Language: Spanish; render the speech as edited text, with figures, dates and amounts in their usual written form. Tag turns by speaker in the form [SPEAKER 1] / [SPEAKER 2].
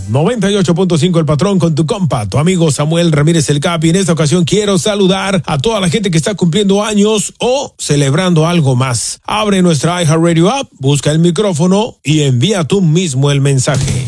[SPEAKER 1] 98.5 El Patrón con tu compa, tu amigo Samuel Ramírez el Capi. En esta ocasión quiero saludar a toda la gente que está cumpliendo años o celebrando algo más. Abre nuestra iHeartRadio app, busca el micrófono y envía tú mismo el mensaje.